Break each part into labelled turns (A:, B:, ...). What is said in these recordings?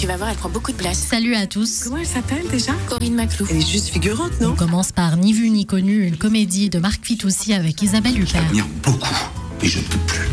A: Tu vas voir, elle prend beaucoup de place.
B: Salut à tous.
C: Comment elle s'appelle déjà ?
A: Corinne Maclou.
C: Elle est juste figurante, non ?
B: On commence par Ni vu ni connu, une comédie de Marc Fitoussi avec Isabelle Huppert.
D: J'admire beaucoup, et je ne peux plus.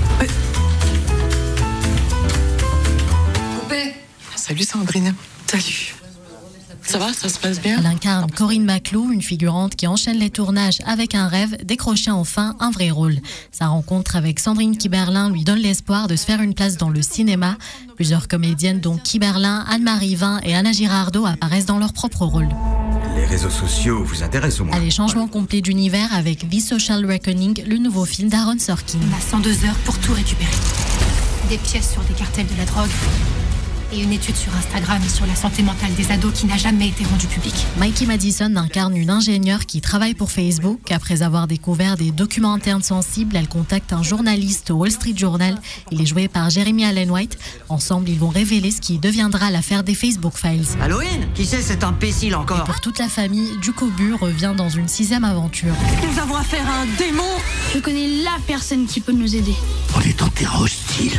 C: Coupé. Salut Sandrine. Salut. Ça va, ça se passe bien ?
B: Elle incarne Corinne Maclou, une figurante qui enchaîne les tournages avec un rêve, décrocher enfin un vrai rôle. Sa rencontre avec Sandrine Kiberlin lui donne l'espoir de se faire une place dans le cinéma. Plusieurs comédiennes dont Kiberlin, Anne-Marie Vin et Anna Girardot apparaissent dans leur propre rôle.
D: Les réseaux sociaux vous intéressent au moins.
B: Allez, changement complet d'univers avec The Social Reckoning, le nouveau film d'Aaron Sorkin.
E: On a 102 heures pour tout récupérer. Des pièces sur des cartels de la drogue et une étude sur Instagram sur la santé mentale des ados qui n'a jamais été rendue publique.
B: Mikey Madison incarne une ingénieure qui travaille pour Facebook. Après avoir découvert des documents internes sensibles, elle contacte un journaliste au Wall Street Journal. Il est joué par Jeremy Allen White. Ensemble, ils vont révéler ce qui deviendra l'affaire des Facebook Files.
F: Halloween ? Qui c'est cet imbécile encore ?
B: Pour toute la famille, Ducobu revient dans une 6e aventure.
C: Nous avons affaire à un démon !
G: Je connais la personne qui peut nous aider.
D: On est en terrain hostile.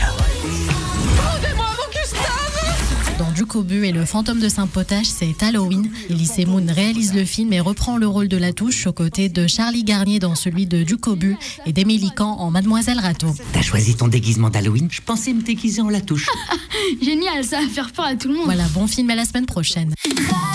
B: Dans Ducobu et le fantôme de Saint-Potache, c'est Halloween. Elise Moon réalise le film et reprend le rôle de la touche aux côtés de Charlie Garnier dans celui de Ducobu et d'Émilie Kahn en Mademoiselle Rateau.
F: T'as choisi ton déguisement d'Halloween ? Je pensais me déguiser en la touche.
G: Génial, ça va faire peur à tout le monde.
B: Voilà, bon film à la semaine prochaine.